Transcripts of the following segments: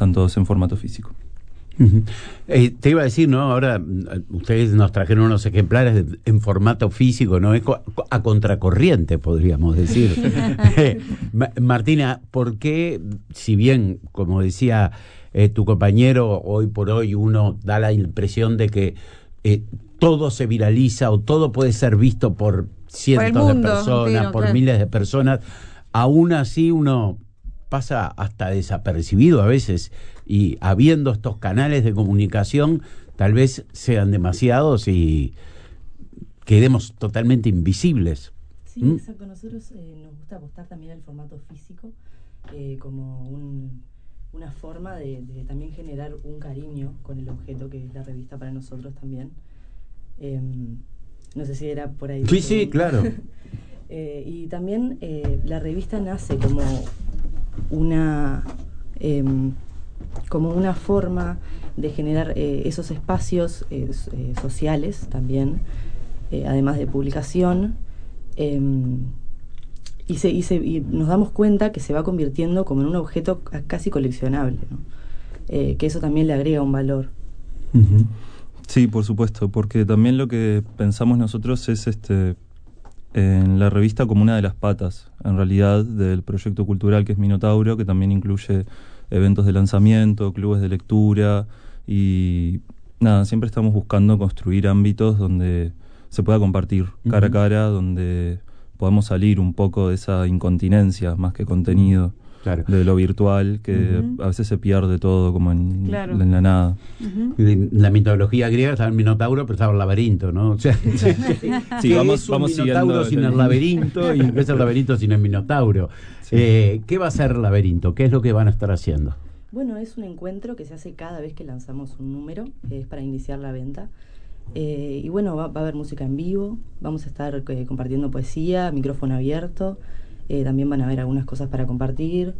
están todos en formato físico. Uh-huh. Te iba a decir, ¿no? Ahora ustedes nos trajeron unos ejemplares en formato físico, ¿no? Es a contracorriente, podríamos decir. Martina, ¿por qué, si bien, como decía tu compañero, hoy por hoy uno da la impresión de que todo se viraliza o todo puede ser visto por cientos de personas, por miles de personas, aún así uno pasa hasta desapercibido a veces, y habiendo estos canales de comunicación tal vez sean demasiados y quedemos totalmente invisibles? Sí, exacto. Nosotros nos gusta apostar también al formato físico como una forma de también generar un cariño con el objeto que es la revista para nosotros también. No sé si era por ahí. Sí, claro. Y también la revista nace como una forma de generar esos espacios sociales también, además de publicación, y nos damos cuenta que se va convirtiendo como en un objeto casi coleccionable, ¿no? Que eso también le agrega un valor. Uh-huh. Sí, por supuesto, porque también lo que pensamos nosotros es en la revista como una de las patas, en realidad, del proyecto cultural que es Minotauro, que también incluye eventos de lanzamiento, clubes de lectura y nada, siempre estamos buscando construir ámbitos donde se pueda compartir cara a cara, donde podamos salir un poco de esa incontinencia más que contenido. Claro. De lo virtual, que a veces se pierde todo como en la nada. En la mitología griega estaba el Minotauro, pero estaba el laberinto, ¿no? O sea, sí, vamos Minotauro sin el laberinto y empieza el laberinto sin el Minotauro. Sí. ¿Qué va a ser el laberinto? ¿Qué es lo que van a estar haciendo? Bueno, es un encuentro que se hace cada vez que lanzamos un número, es para iniciar la venta. Y bueno, va a haber música en vivo, vamos a estar compartiendo poesía, micrófono abierto. También van a haber algunas cosas para compartir.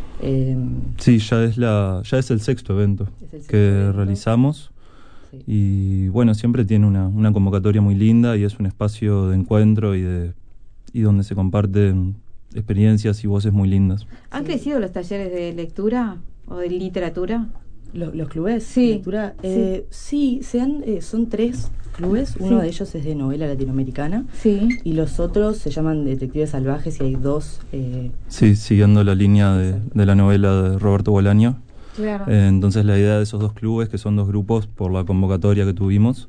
Sí, ya es el sexto evento que realizamos. Sí. Y bueno, siempre tiene una convocatoria muy linda y es un espacio de encuentro y donde se comparten experiencias y voces muy lindas. ¿Han crecido los talleres de lectura o de literatura? ¿Los clubes? Sí. ¿De lectura? Sí, son 3 clubes. Uno de ellos es de novela latinoamericana. Sí. Y los otros se llaman Detectives Salvajes y hay 2. Sí, siguiendo la línea de la novela de Roberto Bolaño. Claro. Entonces la idea de esos 2 clubes, que son 2 grupos por la convocatoria que tuvimos,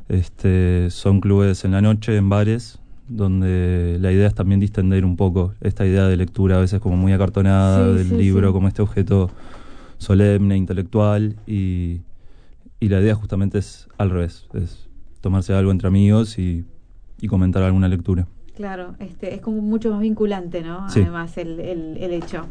son clubes en la noche, en bares, donde la idea es también distender un poco esta idea de lectura, a veces como muy acartonada, del libro como este objeto solemne, intelectual, y la idea justamente es al revés, es tomarse algo entre amigos y comentar alguna lectura. Claro, es como mucho más vinculante, ¿no? Sí. Además el hecho.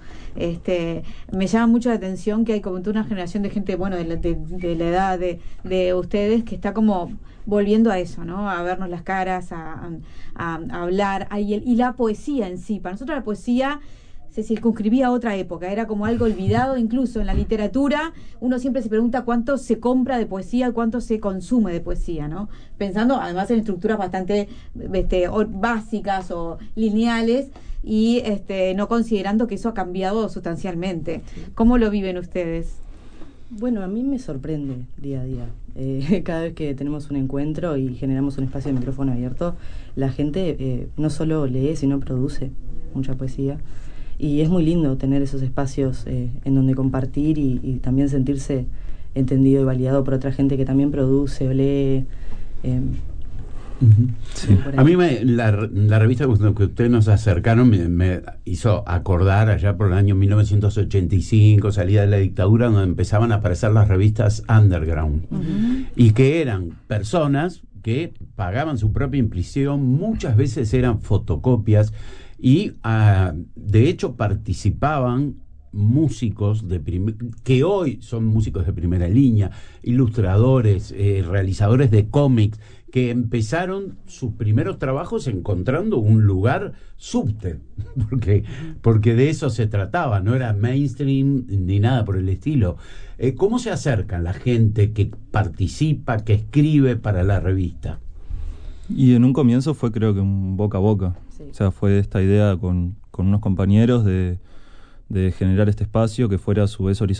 Me llama mucho la atención que hay como toda una generación de gente, bueno, de la edad de ustedes, que está como volviendo a eso, ¿no? A vernos las caras, a hablar, y la poesía en sí. Para nosotros la poesía se circunscribía a otra época, era como algo olvidado. Incluso en la literatura uno siempre se pregunta cuánto se compra de poesía, cuánto se consume de poesía, ¿no? Pensando además en estructuras bastante básicas o lineales y no considerando que eso ha cambiado sustancialmente. ¿Cómo lo viven ustedes? Bueno, a mí me sorprende día a día. Cada vez que tenemos un encuentro y generamos un espacio de micrófono abierto, la gente no solo lee, sino produce mucha poesía. Y es muy lindo tener esos espacios en donde compartir y también sentirse entendido y validado por otra gente que también produce o lee. Sí. A mí la revista que ustedes nos acercaron me hizo acordar allá por el año 1985, salida de la dictadura, donde empezaban a aparecer las revistas underground, y que eran personas que pagaban su propia impresión, muchas veces eran fotocopias, y de hecho participaban músicos que hoy son músicos de primera línea, ilustradores, realizadores de cómics, que empezaron sus primeros trabajos encontrando un lugar subte, porque de eso se trataba, no era mainstream ni nada por el estilo. ¿Cómo se acercan la gente que participa, que escribe para la revista? Y en un comienzo fue, creo que un boca a boca. Sí. O sea, fue esta idea con unos compañeros de generar este espacio que fuera a su vez